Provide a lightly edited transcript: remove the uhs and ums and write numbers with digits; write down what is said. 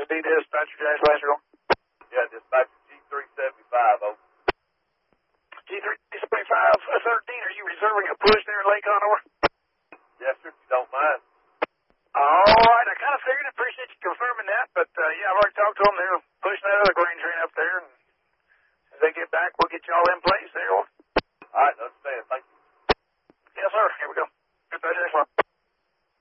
D dispatcher, Jack Lasher. Yeah, dispatcher G375, over. G375, 13, are you reserving a push there in Lake Conroe? Yes, sir, if you don't mind. All right, I kind of figured. Appreciate you confirming that, but yeah, I've already talked to them. They're pushing that other grain train up there, and as they get back, we'll get you all in place there. All right, understand. Thank you. Yes, sir. Here we go. Good,